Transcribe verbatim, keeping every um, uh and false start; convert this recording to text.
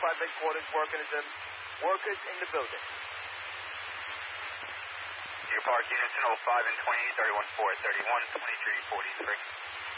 five headquarters working as the workers in the building. Your park units in oh five and twenty, thirty-one four, thirty-one, twenty-three forty-three.